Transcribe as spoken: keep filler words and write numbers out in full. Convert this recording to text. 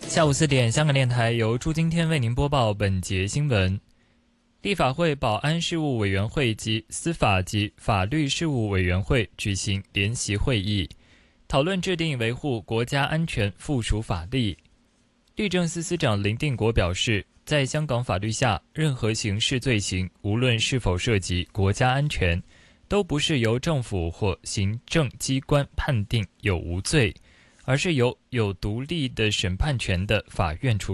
下午四点，香港电台由朱今天为您播报本节新闻。立法会保安事务委员会及司法及法律事务委员会举行联席会议，讨论制定维护国家安全附属法例。律政司司长林定国表示，在香港法律下，任何刑事罪行，无论是否涉及国家安全，都不是由政府或行政机关判定有无罪，而是由有独立的审判权的法院处理。